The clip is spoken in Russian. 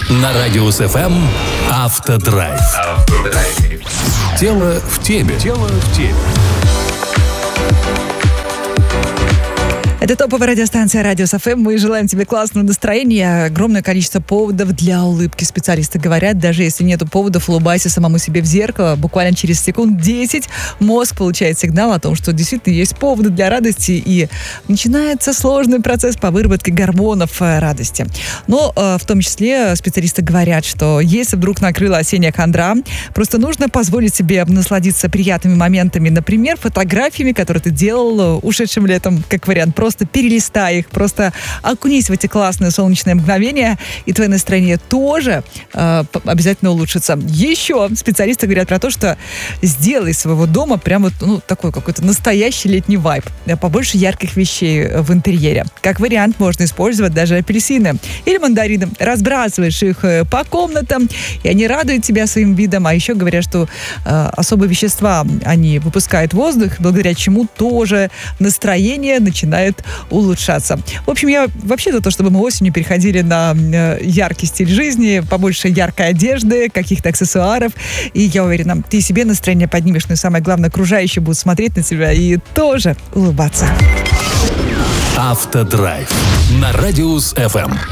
На Радиус ФМ Автодрайв. Тело в теме. Это топовая радиостанция Радиус ФМ. Мы желаем тебе классного настроения, огромное количество поводов для улыбки. Специалисты говорят, даже если нету поводов, улыбайся самому себе в зеркало. Буквально через секунд 10 мозг получает сигнал о том, что действительно есть поводы для радости, и начинается сложный процесс по выработке гормонов радости. Но в том числе специалисты говорят, что если вдруг накрыла осенняя хандра, просто нужно позволить себе насладиться приятными моментами, например, фотографиями, которые ты делал ушедшим летом, как вариант. Просто перелистай их, просто окунись в эти классные солнечные мгновения, и твое настроение тоже обязательно улучшится. Еще специалисты говорят про то, что сделай из своего дома прям вот, такой какой-то настоящий летний вайб. Побольше ярких вещей в интерьере. Как вариант можно использовать даже апельсины или мандарины. Разбрасываешь их по комнатам, и они радуют тебя своим видом. А еще говорят, что особые вещества они выпускают в воздух, благодаря чему тоже настроение начинает улучшаться. В общем, я вообще за то, чтобы мы осенью переходили на яркий стиль жизни, побольше яркой одежды, каких-то аксессуаров. И я уверена, ты себе настроение поднимешь, но и самое главное, окружающие будут смотреть на тебя и тоже улыбаться. Автодрайв на Радиус ФМ.